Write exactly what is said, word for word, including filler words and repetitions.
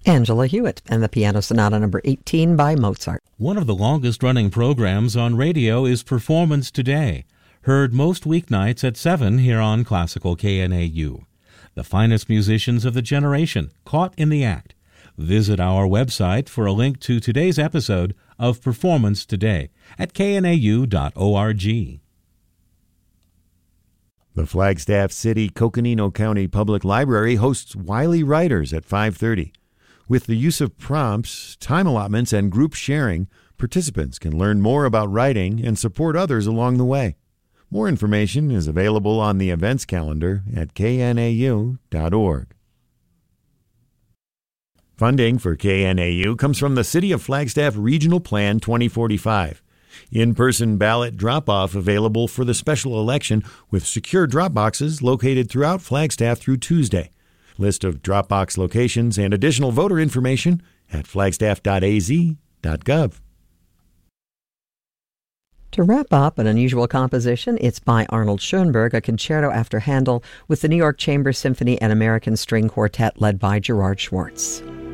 Angela Hewitt and the Piano Sonata number eighteen by Mozart. One of the longest-running programs on radio is Performance Today, heard most weeknights at seven here on Classical K N A U. The finest musicians of the generation caught in the act. Visit our website for a link to today's episode of Performance Today at k n a u dot org. The Flagstaff City Coconino County Public Library hosts Wiley Writers at five thirty. With the use of prompts, time allotments, and group sharing, participants can learn more about writing and support others along the way. More information is available on the events calendar at k n a u dot org. Funding for K N A U comes from the City of Flagstaff Regional Plan twenty forty-five. In-person ballot drop-off available for the special election with secure drop boxes located throughout Flagstaff through Tuesday. List of Dropbox locations and additional voter information at flagstaff dot a z dot gov. To wrap up an unusual composition, it's by Arnold Schoenberg, a concerto after Handel with the New York Chamber Symphony and American String Quartet led by Gerard Schwartz.